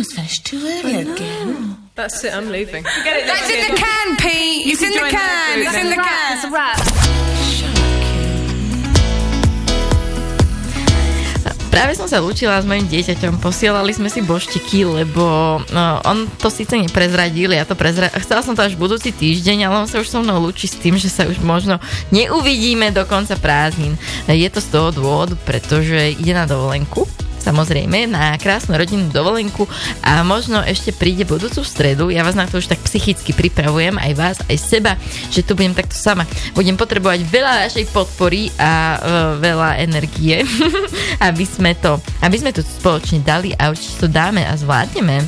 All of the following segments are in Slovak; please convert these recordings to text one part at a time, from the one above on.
it's finished too early again. That's it, I'm leaving. That's in the can, Pete. It's in the can. It's in the can. It's a wrap. Práve som sa lúčila s mojim dieťaťom, posielali sme si boštiky, lebo on to síce neprezradil, chcela som to až budúci týždeň, ale on sa už so mnou lúči s tým, že sa už možno neuvidíme do konca prázdnin. Je to z toho dôvodu, pretože ide na dovolenku, samozrejme, na krásnu rodinnú dovolenku a možno ešte príde budúcu stredu. Ja vás na to už tak psychicky pripravujem, aj vás, aj seba, že tu budem takto sama. Budem potrebovať veľa vašej podpory a veľa energie, aby sme to spoločne dali a určite to dáme a zvládneme.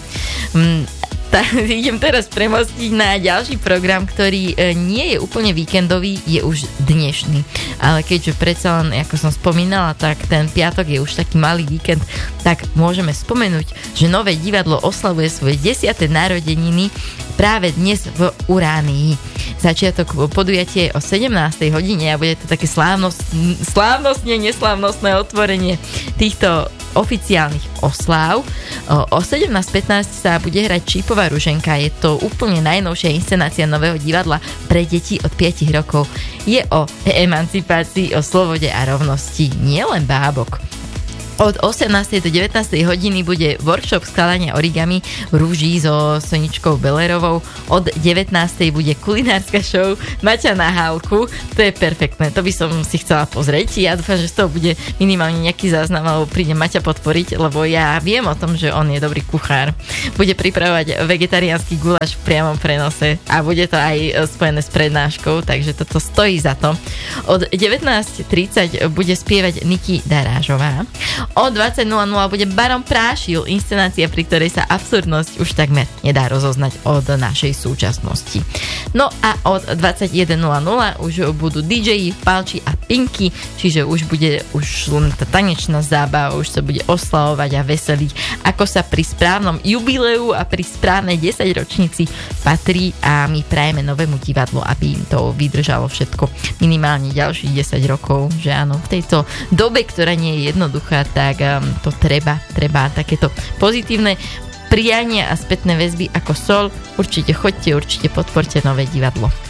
Idem teraz premostiť na ďalší program, ktorý nie je úplne víkendový, je už dnešný. Ale keďže predsa len, ako som spomínala, tak ten piatok je už taký malý víkend, tak môžeme spomenúť, že Nové divadlo oslavuje svoje 10. narodeniny práve dnes v Uránii. Začiatok podujatie je o 17. hodine a bude to také slávnostne neslávnostné otvorenie týchto oficiálnych osláv. O 17:15 sa bude hrať Čípová ruženka. Je to úplne najnovšia inscenácia Nového divadla pre deti od 5 rokov. Je o emancipácii, o slobode a rovnosti, nielen bábok. Od 18. do 19. hodiny bude workshop skladania origami rúží so Soničkou Bellerovou. Od 19. bude kulinárska show Maťa na hálku. To je perfektné, to by som si chcela pozrieť. Ja dúfam, že z toho bude minimálne nejaký záznam, alebo príde Maťa podporiť, lebo ja viem o tom, že on je dobrý kuchár. Bude pripravovať vegetariánsky guláš v priamom prenose a bude to aj spojené s prednáškou, takže toto stojí za to. Od 19:30 bude spievať Niky Darážová. O 20:00 bude Baron Prášil, inscenácia, pri ktorej sa absurdnosť už takmer nedá rozoznať od našej súčasnosti. No a od 21:00 už budú DJ Palči a Pinky, čiže už bude len tá tanečná zábava, už sa bude oslavovať a veseliť, ako sa pri správnom jubileu a pri správnej 10 ročnici patrí a my prajeme Novému divadlu, aby im to vydržalo všetko minimálne ďalších 10 rokov, že áno, v tejto dobe, ktorá nie je jednoduchá, tak to treba takéto pozitívne priania a spätné väzby ako sol. Určite choďte, určite podporte Nové divadlo.